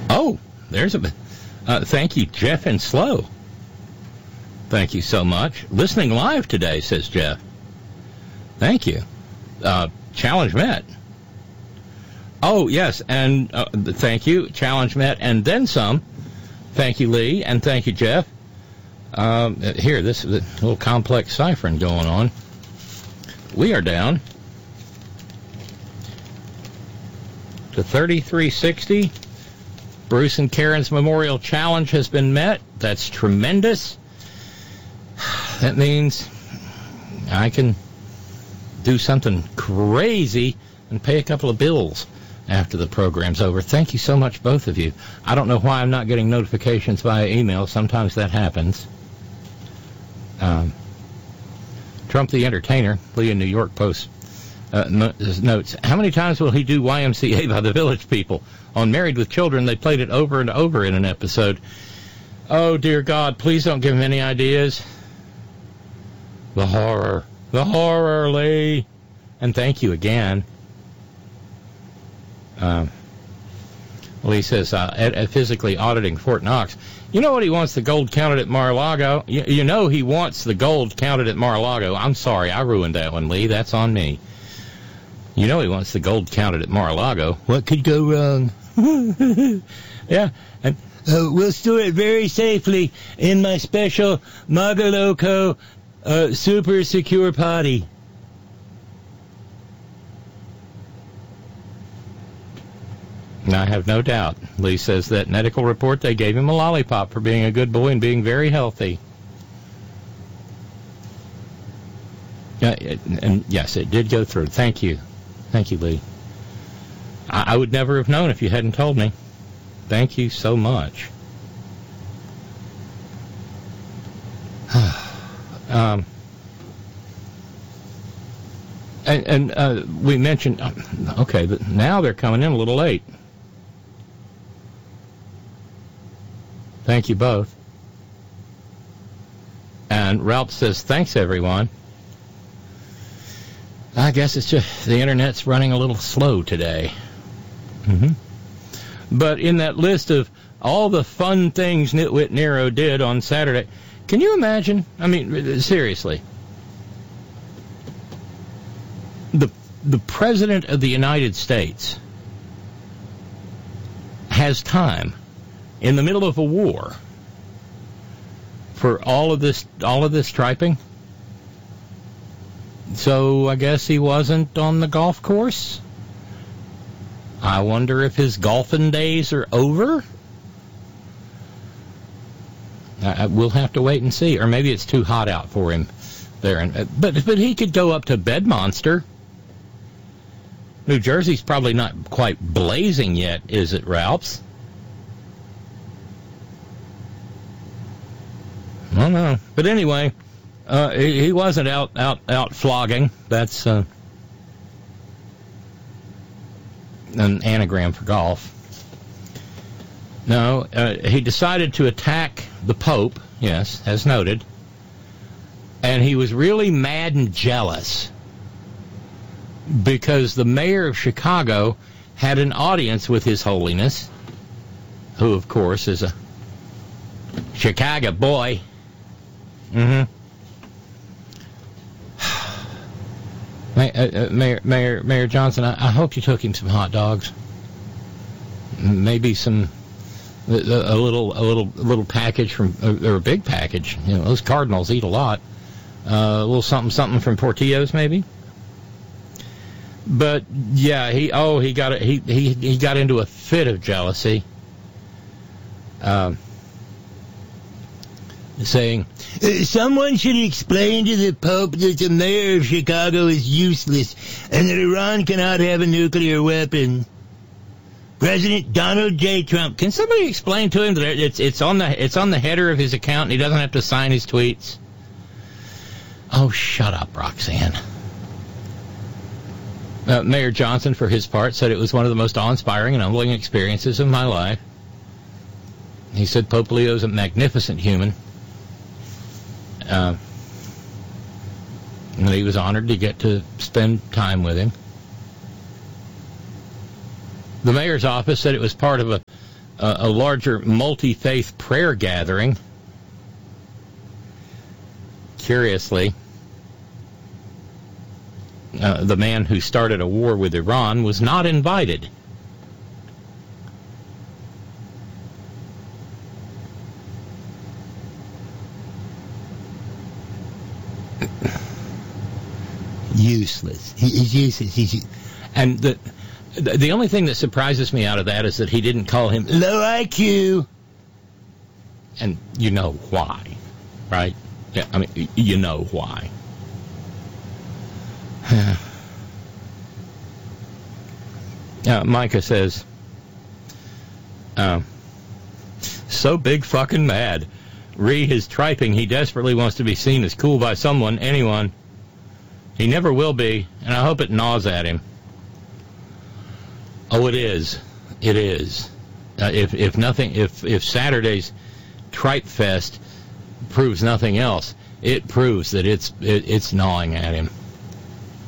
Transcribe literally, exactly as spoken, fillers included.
Oh, there's a... Uh, thank you, Jeff and Slow. Thank you so much. Listening live today, says Jeff. Thank you. Uh, challenge met. Oh, yes, and uh, thank you. Challenge met, and then some. Thank you, Lee, and thank you, Jeff. Um, here, this is a little complex ciphering going on. We are down to thirty-three sixty. Bruce and Karen's Memorial Challenge has been met. That's tremendous. That means I can do something crazy and pay a couple of bills after the program's over. Thank you so much, both of you. I don't know why I'm not getting notifications via email. Sometimes that happens. Um, Trump the Entertainer, Lee in New York Post, uh, notes, how many times will he do Y M C A by the Village People? On Married with Children, they played it over and over in an episode. Oh, dear God, please don't give him any ideas. The horror. The horror, Lee. And thank you again. Um, Lee says, uh, at, at physically auditing Fort Knox. You know what he wants the gold counted at Mar-a-Lago? You, you know he wants the gold counted at Mar-a-Lago. I'm sorry, I ruined that one, Lee. That's on me. You know he wants the gold counted at Mar-a-Lago. What could go wrong? Yeah, and uh, we'll store it very safely in my special Magaloco uh, super secure potty. I have no doubt. Lee says that medical report, they gave him a lollipop for being a good boy and being very healthy. Uh, and, and yes, it did go through. Thank you. Thank you, Lee. I, I would never have known if you hadn't told me. Thank you so much. um, and and uh, we mentioned, okay, but now they're coming in a little late. Thank you both. And Ralph says, thanks, everyone. I guess it's just the Internet's running a little slow today. Mm-hmm. But in that list of all the fun things Nitwit Nero did on Saturday, can you imagine? I mean, seriously. The, the President of the United States has time in the middle of a war for all of this all of this triping. So I guess he wasn't on the golf course. I wonder if his golfing days are over. I, we'll have to wait and see. Or maybe it's too hot out for him there. And, but but he could go up to Bedmonster. New Jersey's probably not quite blazing yet, is it, Ralph's? I don't know. But anyway, uh, he, he wasn't out, out, out flogging. That's uh, an anagram for golf. No, uh, he decided to attack the Pope, yes, as noted. And he was really mad and jealous because the mayor of Chicago had an audience with His Holiness, who, of course, is a Chicago boy. Mm-hmm. Mayor, uh, Mayor, Mayor, Mayor Johnson, I, I hope you took him some hot dogs. Maybe some, a, a little, a little, a little package from, or a big package. You know, those Cardinals eat a lot. Uh, a little something, something from Portillo's, maybe. But yeah, he, oh, he got, a, he, he, he got into a fit of jealousy. Um. Saying, someone should explain to the Pope that the mayor of Chicago is useless and that Iran cannot have a nuclear weapon. President Donald J. Trump, can somebody explain to him that it's it's on the it's on the header of his account and he doesn't have to sign his tweets? Oh, shut up, Roxanne. Uh, Mayor Johnson, for his part, said it was one of the most awe-inspiring and humbling experiences of my life. He said Pope Leo's a magnificent human. Uh, and he was honored to get to spend time with him. The mayor's office said it was part of a a, a larger multi-faith prayer gathering. Curiously, uh, the man who started a war with Iran was not invited. Useless. He's useless. He's, and the the only thing that surprises me out of that is that he didn't call him low I Q. And you know why, right? Yeah, I mean, you know why. uh, Micah says, uh, so big fucking mad. Re his triping. He desperately wants to be seen as cool by someone, anyone. He never will be, and I hope it gnaws at him. Oh, it is. It is. Uh, if if nothing, if if Saturday's Tripe Fest proves nothing else, it proves that it's it, it's gnawing at him.